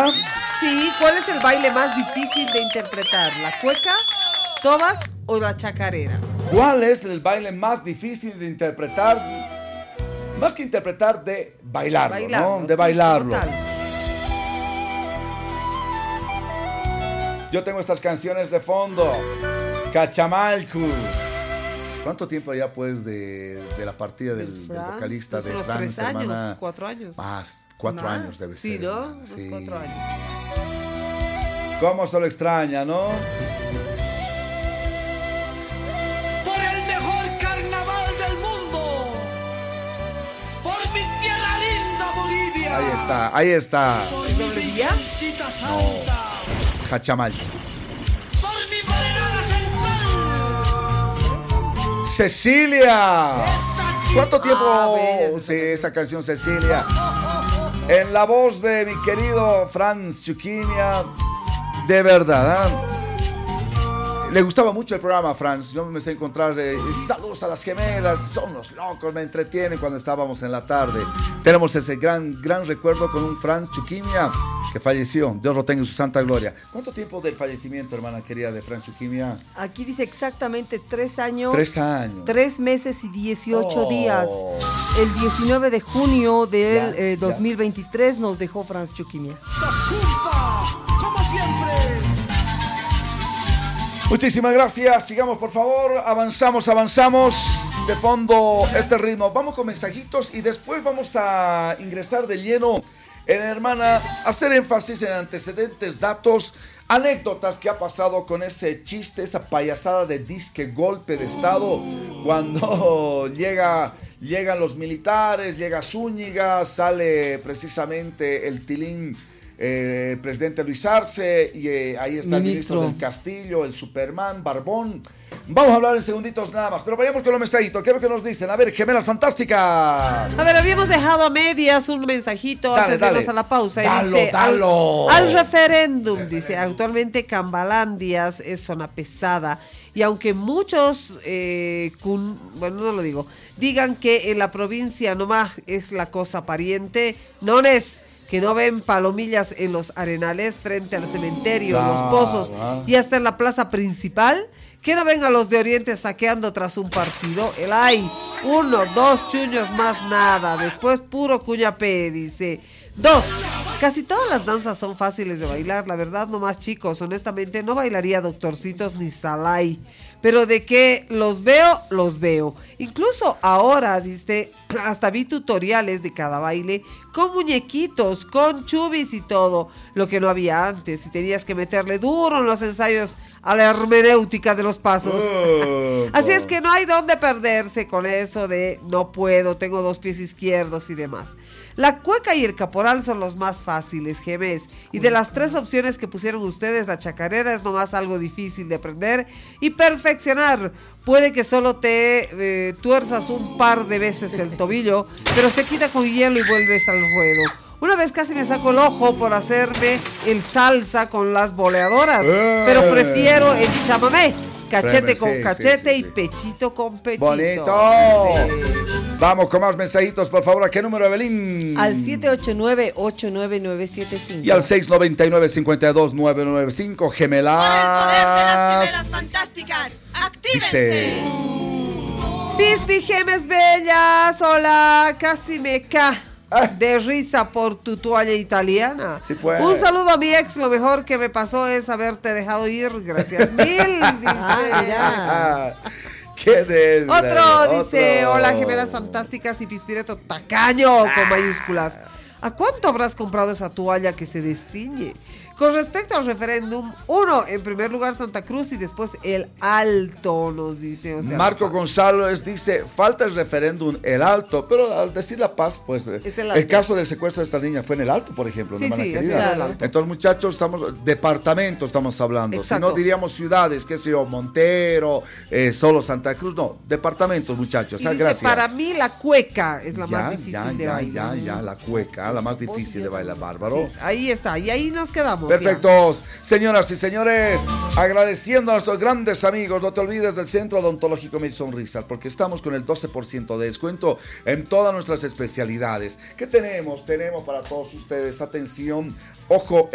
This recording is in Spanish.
¿Ya? Sí, ¿cuál es el baile más difícil de interpretar? ¿La cueca, todas o la chacarera? ¿Cuál es el baile más difícil de interpretar? Más que interpretar, de bailarlo, ¿no? De sí, bailarlo. total. Yo tengo estas canciones de fondo. Cachamalcu. ¿Cuánto tiempo ya, pues, de la partida del vocalista de unos Franz, 3 años, hermana? 4 años. Más, 4 años debe sí, ser. ¿no? Hermana. Unos Sí. 4 años. ¿Cómo se lo extraña, no? Por el mejor carnaval del mundo, por mi tierra linda Bolivia. Ahí está. Por ¿El mi doble día? Virgencita Santa. Cachamalcu. Por mi morena central. ¡Cecilia! Esa chica. ¿Cuánto tiempo? bella Sí, esta canción, Cecilia. En la voz de mi querido Franz Chuquimia. De verdad, ¿eh? Le gustaba mucho el programa, Franz. Yo me sé encontrar saludos a las gemelas, son los locos, me entretienen cuando estábamos en la tarde. Tenemos ese gran recuerdo con un Franz Chuquimia que falleció. Dios lo tenga en su santa gloria. ¿Cuánto tiempo del fallecimiento, hermana querida, de Franz Chuquimia? Aquí dice exactamente 3 años. 3 años. 3 meses y 18 Oh. días. El 19 de junio del Ya. 2023 nos dejó Franz Chuquimia. Sacumpa, como siempre. Muchísimas gracias. Sigamos, por favor. Avanzamos. De fondo este ritmo. Vamos con mensajitos y después vamos a ingresar de lleno en, hermana, hacer énfasis en antecedentes, datos, anécdotas que ha pasado con ese chiste, esa payasada de disque golpe de estado cuando llegan los militares, llega Zúñiga, sale precisamente el tilín. El presidente Luis Arce y ahí está el ministro del Castillo, el Superman, Barbón. Vamos a hablar en segunditos nada más, pero vayamos con los mensajitos. ¿Qué es lo que nos dicen? A ver, gemelas fantásticas. A ver, habíamos dejado a medias un mensajito antes de irnos a la pausa. Y dice, dalo. Al referéndum, dice, actualmente Cambalandias es zona pesada. Y aunque muchos, bueno, no lo digo, digan que en la provincia nomás es la cosa pariente, no es. Que no ven palomillas en los arenales frente al cementerio, los pozos y hasta en la plaza principal. Que no ven a los de Oriente saqueando tras un partido. El hay 1, 2 chuños más nada. Después puro cuñapé, dice. 2. Casi todas las danzas son fáciles de bailar. La verdad, no más chicos. Honestamente, no bailaría Doctorcitos ni Salai. Pero de que los veo. Incluso ahora, dice, hasta vi tutoriales de cada baile con muñequitos, con chubis y todo. Lo que no había antes. Y tenías que meterle duro en los ensayos a la hermenéutica de los pasos. Así es que no hay dónde perderse con eso de no puedo, tengo 2 pies izquierdos y demás. La cueca y el caporal son los más fáciles, Gemes. Y de las 3 opciones que pusieron ustedes, la chacarera es nomás algo difícil de aprender y perfeccionar. Puede que solo te tuerzas un par de veces el tobillo, pero se quita con hielo y vuelves al ruedo. Una vez casi me saco el ojo por hacerme el salsa con las boleadoras, pero prefiero el chamamé. Cachete con cachete y pechito con pechito. ¡Bonito! Sí. Vamos con más mensajitos, por favor. ¿A qué número, Evelyn? Al 789-89975. Y al 699-52995. Gemelas. Por el poder de las gemelas fantásticas. ¡Actívense! Dice. Pispi Gemes bellas, hola, casi me ca de risa por tu toalla italiana. Sí, pues. Un saludo a mi ex, lo mejor que me pasó es haberte dejado ir, gracias mil, dice. ¡Qué desgracia! Otro dice, hola gemelas fantásticas y Pispireto tacaño con mayúsculas. ¿A cuánto habrás comprado esa toalla que se destiñe? Con respecto al referéndum, 1, en primer lugar Santa Cruz y después el Alto, nos dice. O sea, Marco González dice, falta el referéndum, el Alto, pero al decir La Paz, pues el caso del secuestro de esta niña fue en el Alto, por ejemplo, Sí, hermana sí, querida. es el Alto. Entonces, muchachos, departamentos estamos hablando. Exacto. Si no diríamos ciudades, qué sé yo, Montero, solo Santa Cruz, no, departamentos, muchachos. Y dice, gracias. para mí la cueca es la más difícil de bailar. La cueca, la más difícil de bailar, bárbaro. Sí, ahí está, y ahí nos quedamos. Perfectos, señoras y señores, agradeciendo a nuestros grandes amigos, no te olvides del Centro Odontológico Mil Sonrisas, porque estamos con el 12% de descuento en todas nuestras especialidades. ¿Qué tenemos? Tenemos para todos ustedes, atención, ojo,